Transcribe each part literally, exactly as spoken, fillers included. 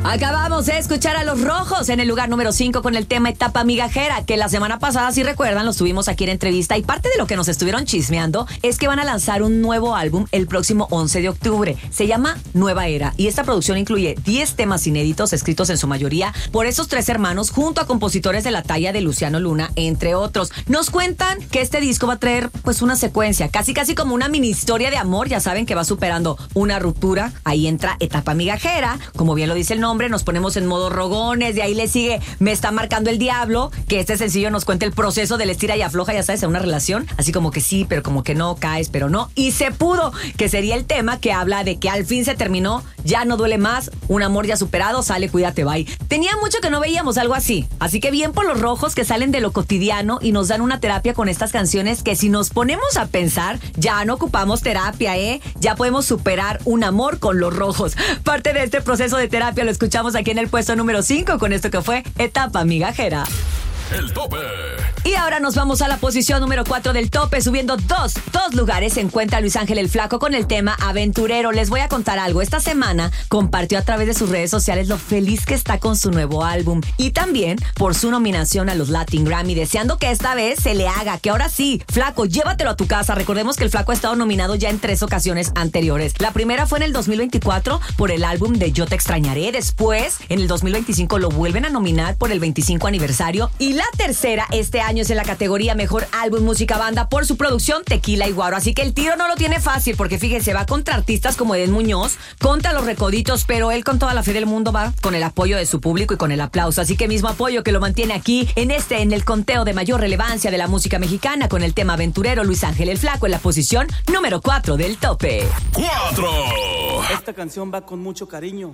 Acabamos de escuchar a Los Rojos en el lugar número cinco con el tema Etapa Migajera, que la semana pasada, si recuerdan, los tuvimos aquí en entrevista, y parte de lo que nos estuvieron chismeando es que van a lanzar un nuevo álbum el próximo once de octubre. Se llama Nueva Era, y esta producción incluye diez temas inéditos escritos en su mayoría por esos tres hermanos junto a compositores de la talla de Luciano Luna, entre otros. Nos cuentan que este disco va a traer pues una secuencia, casi casi como una mini historia de amor. Ya saben que va superando una ruptura, ahí entra Etapa Migajera, como bien lo dice el nombre. Nos ponemos en modo rogones, de ahí le sigue Me está marcando el diablo, que este sencillo nos cuenta el proceso del estira y afloja, ya sabes, en una relación, así como que sí, pero como que no, caes, pero no, y se pudo, que sería el tema que habla de que al fin se terminó, ya no duele más, un amor ya superado, sale, cuídate, bye. Tenía mucho que no veíamos algo así, así que bien por Los Rojos, que salen de lo cotidiano y nos dan una terapia con estas canciones que, si nos ponemos a pensar, ya no ocupamos terapia, ¿eh? Ya podemos superar un amor con Los Rojos. Parte de este proceso de terapia lo escuchamos aquí en el puesto número cinco con esto que fue Etapa Migajera. El tope. Y ahora nos vamos a la posición número cuatro del tope, subiendo dos, dos lugares. Se encuentra Luis Ángel el Flaco con el tema Aventurero. Les voy a contar algo. Esta semana compartió a través de sus redes sociales lo feliz que está con su nuevo álbum y también por su nominación a los Latin Grammy, deseando que esta vez se le haga, que ahora sí, Flaco, llévatelo a tu casa. Recordemos que el Flaco ha estado nominado ya en tres ocasiones anteriores. La primera fue en el dos mil veinticuatro por el álbum de Yo Te Extrañaré. Después, en el dos mil veinticinco, lo vuelven a nominar por el veinticinco aniversario. Y la tercera este año es en la categoría Mejor Álbum Música Banda por su producción Tequila y Guaro. Así que el tiro no lo tiene fácil, porque fíjense, va contra artistas como Edén Muñoz, contra Los Recoditos, pero él con toda la fe del mundo va con el apoyo de su público y con el aplauso. Así que mismo apoyo que lo mantiene aquí en este, en el conteo de mayor relevancia de la música mexicana, con el tema Aventurero, Luis Ángel el Flaco en la posición número cuatro del tope. Cuatro. Esta canción va con mucho cariño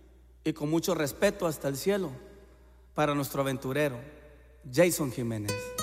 y con mucho respeto hasta el cielo para nuestro aventurero Jason Jiménez.